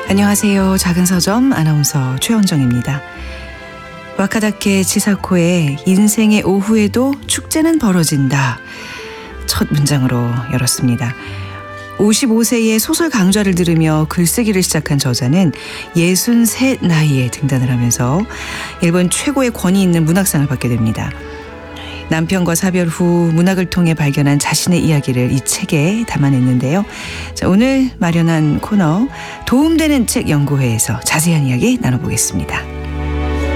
안녕하세요. 작은 서점 아나운서 최원정입니다. 와카다케 치사코의 인생의 오후에도 축제는 벌어진다. 첫 문장으로 열었습니다. 55세의 소설 강좌를 들으며 글쓰기를 시작한 저자는 63 나이에 등단을 하면서 일본 최고의 권위 있는 문학상을 받게 됩니다. 남편과 사별 후 문학을 통해 발견한 자신의 이야기를 이 책에 담아냈는데요. 자, 오늘 마련한 코너 도움되는 책 연구회에서 자세한 이야기 나눠보겠습니다.